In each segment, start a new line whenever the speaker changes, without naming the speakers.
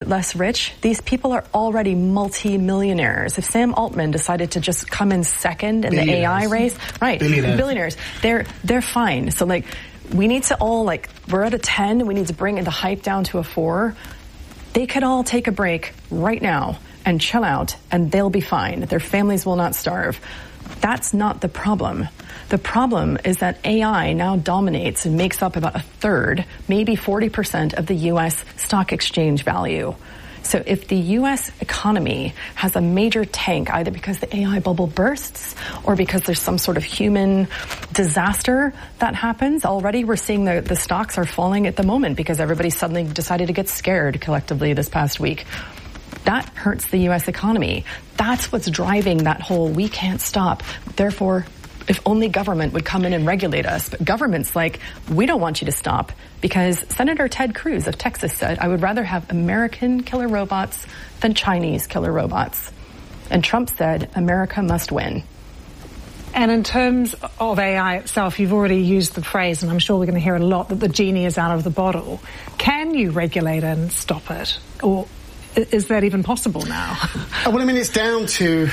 less rich. These people are already multi-millionaires. If Sam Altman decided to just come in second in the AI race, right, billionaires, they're fine. So, like, we need to all, like, we're at a 10, we need to bring the hype down to a 4. They could all take a break right now and chill out, and they'll be fine. Their families will not starve. That's not the problem. The problem is that AI now dominates and makes up about a third, maybe 40% of the U.S. stock exchange value. So if the U.S. economy has a major tank, either because the AI bubble bursts or because there's some sort of human disaster that happens, already we're seeing the stocks are falling at the moment because everybody suddenly decided to get scared collectively this past week. That hurts the U.S. economy. That's what's driving that whole we can't stop. Therefore, if only government would come in and regulate us. But government's like, we don't want you to stop, because Senator Ted Cruz of Texas said, I would rather have American killer robots than Chinese killer robots. And Trump said, America must win.
And in terms of AI itself, you've already used the phrase, and I'm sure we're going to hear a lot, that the genie is out of the bottle. Can you regulate and stop it? Or is that even possible now?
Well, I mean, it's down to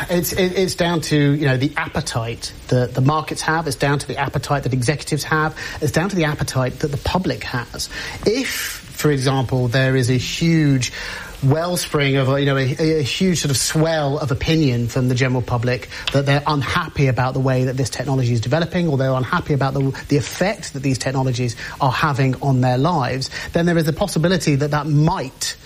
the appetite that the markets have. It's down to the appetite that executives have. It's down to the appetite that the public has. If, for example, there is a huge wellspring of a huge sort of swell of opinion from the general public that they're unhappy about the way that this technology is developing, or they're unhappy about the effect that these technologies are having on their lives, then there is a possibility that might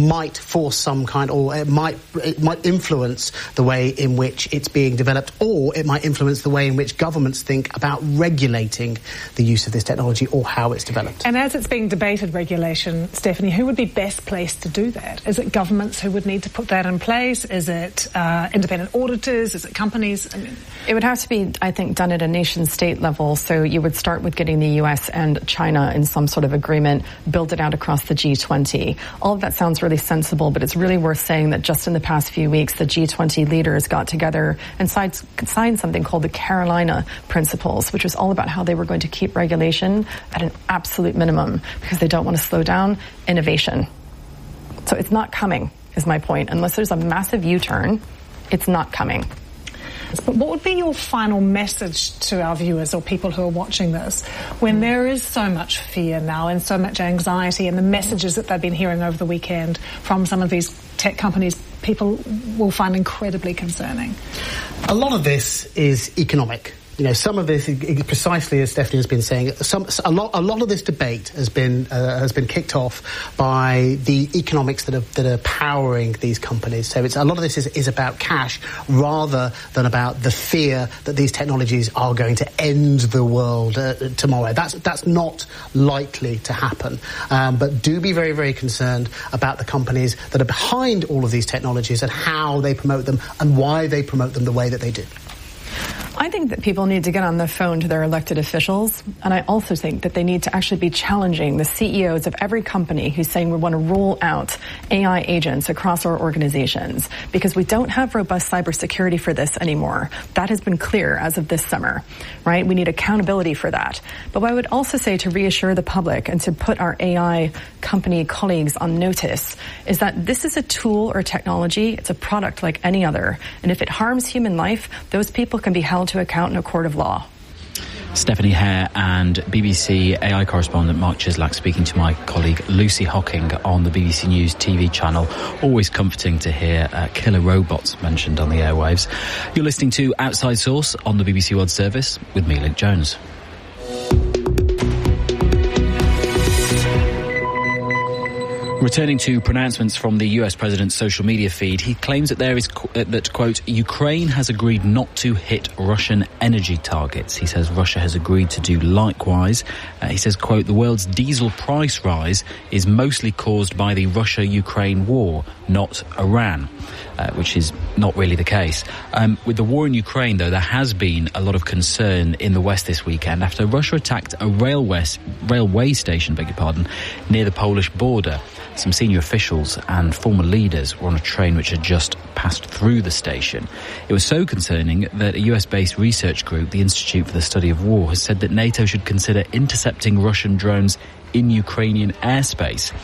force some kind, or it might influence the way in which it's being developed, or it might influence the way in which governments think about regulating the use of this technology or how it's developed.
And as it's being debated, regulation, Stephanie, who would be best placed to do that? Is it governments who would need to put that in place? Is it independent auditors? Is it companies? I mean,
it would have to be, I think, done at a nation-state level. So you would start with getting the U.S. and China in some sort of agreement, build it out across the G20. All of that sounds really sensible, but it's really worth saying that just in the past few weeks, the G20 leaders got together and signed something called the Carolina Principles, which was all about how they were going to keep regulation at an absolute minimum because they don't want to slow down innovation. So it's not coming, is my point. Unless there's a massive U-turn, it's not coming.
But what would be your final message to our viewers or people who are watching this when there is so much fear now and so much anxiety, and the messages that they've been hearing over the weekend from some of these tech companies people will find incredibly concerning?
A lot of this is economic. Some of this, precisely as Stephanie has been saying, a lot of this debate has been kicked off by the economics that are powering these companies. So a lot of this is about cash rather than about the fear that these technologies are going to end the world tomorrow. That's not likely to happen. But do be very, very concerned about the companies that are behind all of these technologies and how they promote them and why they promote them the way that they do.
I think that people need to get on the phone to their elected officials, and I also think that they need to actually be challenging the CEOs of every company who's saying we want to roll out AI agents across our organizations, because we don't have robust cybersecurity for this anymore. That has been clear as of this summer, right? We need accountability for that. But what I would also say, to reassure the public and to put our AI company colleagues on notice, is that this is a tool or technology. It's a product like any other. And if it harms human life, those people can be held to account in a court of law.
Stephanie Hare and BBC AI correspondent Mark Chislak speaking to my colleague Lucy Hocking on the BBC News TV channel. Always comforting to hear killer robots mentioned on the airwaves. You're listening to Outside Source on the BBC World Service with me, Luke Jones. Returning to pronouncements from the US president's social media feed, he claims that that, quote, Ukraine has agreed not to hit Russian energy targets. He says Russia has agreed to do likewise. He says, quote, the world's diesel price rise is mostly caused by the Russia-Ukraine war, not Iran. Which is not really the case. With the war in Ukraine, though, there has been a lot of concern in the West this weekend after Russia attacked a railway station, near the Polish border. Some senior officials and former leaders were on a train which had just passed through the station. It was so concerning that a US-based research group, the Institute for the Study of War, has said that NATO should consider intercepting Russian drones in Ukrainian airspace.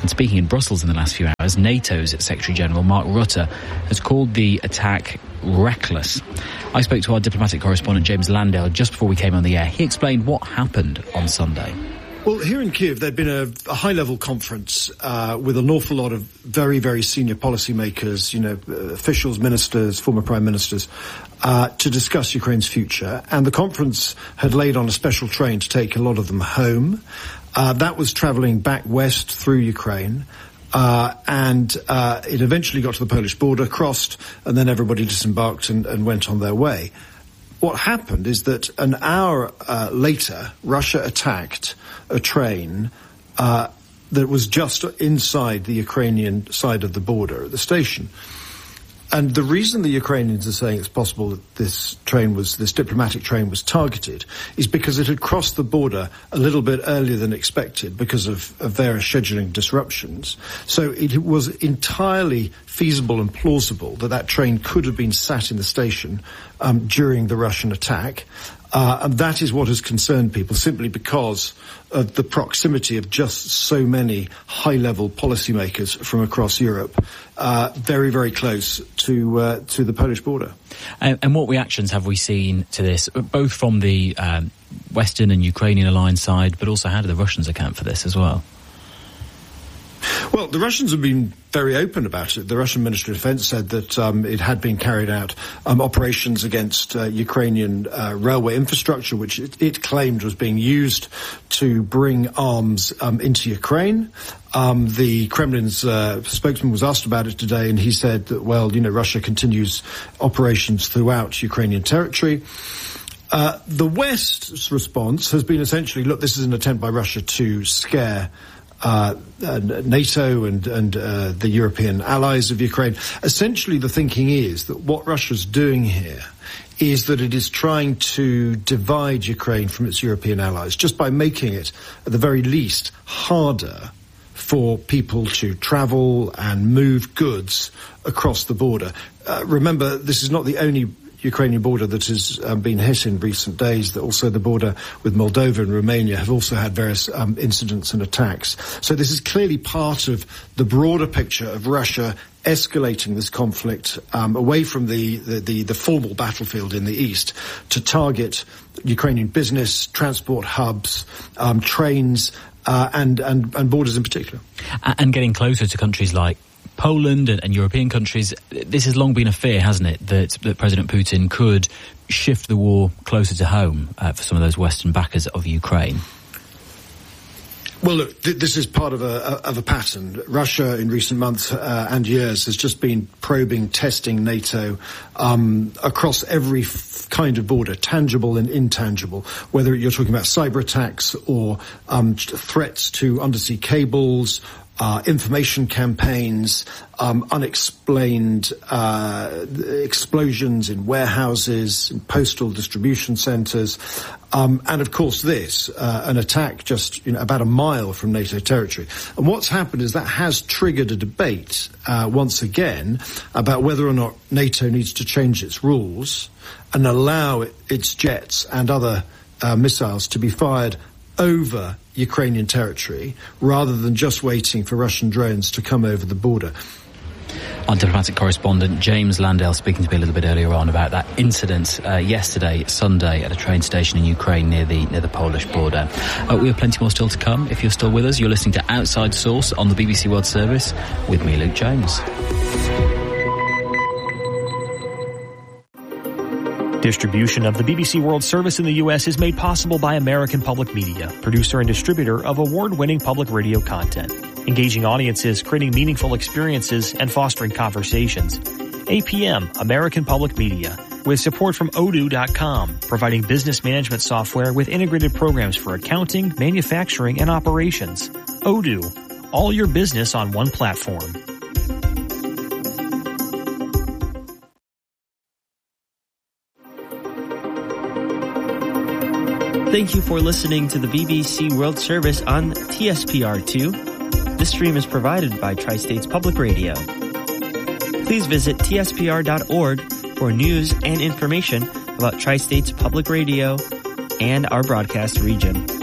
And speaking in Brussels in the last few hours, NATO's Secretary-General Mark Rutte has called the attack reckless. I spoke to our diplomatic correspondent James Landale just before we came on the air. He explained what happened on Sunday.
Well, here in Kyiv, there'd been a high-level conference with an awful lot of very, very senior policymakers, officials, ministers, former prime ministers, to discuss Ukraine's future. And the conference had laid on a special train to take a lot of them home. That was travelling back west through Ukraine. And it eventually got to the Polish border, crossed, and then everybody disembarked and went on their way. What happened is that an hour later, Russia attacked a train that was just inside the Ukrainian side of the border at the station. And the reason the Ukrainians are saying it's possible that this diplomatic train was targeted is because it had crossed the border a little bit earlier than expected because of various scheduling disruptions. So it was entirely feasible and plausible that train could have been sat in the station during the Russian attack. And that is what has concerned people, simply because of the proximity of just so many high-level policymakers from across Europe, very, very close to the Polish border.
And what reactions have we seen to this, both from the Western and Ukrainian alliance side, but also how do the Russians account for this as well?
Well, the Russians have been very open about it. The Russian Ministry of Defense said that it had been carried out operations against Ukrainian railway infrastructure, which it claimed was being used to bring arms into Ukraine. The Kremlin's spokesman was asked about it today, and he said that, Russia continues operations throughout Ukrainian territory. The West's response has been essentially, look, this is an attempt by Russia to scare NATO and the European allies of Ukraine. Essentially, the thinking is that what Russia's doing here is that it is trying to divide Ukraine from its European allies, just by making it, at the very least, harder for people to travel and move goods across the border. Remember, this is not the only Ukrainian border that has been hit in recent days. That also the border with Moldova and Romania have also had various incidents and attacks. So this is clearly part of the broader picture of Russia escalating this conflict away from the formal battlefield in the east to target Ukrainian business, transport hubs, trains, and borders in particular.
And getting closer to countries like Poland and European countries. This has long been a fear, hasn't it, that President Putin could shift the war closer to home for some of those Western backers of Ukraine?
Well, look, this is part of a pattern. Russia, in recent months and years, has just been probing, testing NATO across every kind of border, tangible and intangible, whether you're talking about cyber attacks or threats to undersea cables, information campaigns, unexplained explosions in warehouses, in postal distribution centres, and of course this, an attack just about a mile from NATO territory. And what's happened is that has triggered a debate once again about whether or not NATO needs to change its rules and allow its jets and other missiles to be fired over Ukrainian territory rather than just waiting for Russian drones to come over the border.
Our diplomatic correspondent James Landale speaking to me a little bit earlier on about that incident yesterday, Sunday, at a train station in Ukraine near the Polish border. We have plenty more still to come. If you're still with us, you're listening to Outside Source on the BBC World Service with me, Luke James.
Distribution of the BBC World Service in the U.S. is made possible by American Public Media, producer and distributor of award-winning public radio content, engaging audiences, creating meaningful experiences, and fostering conversations. APM, American Public Media, with support from Odoo.com, providing business management software with integrated programs for accounting, manufacturing, and operations. Odoo, all your business on one platform.
Thank you for listening to the BBC World Service on TSPR2. This stream is provided by Tri-States Public Radio. Please visit tspr.org for news and information about Tri-States Public Radio and our broadcast region.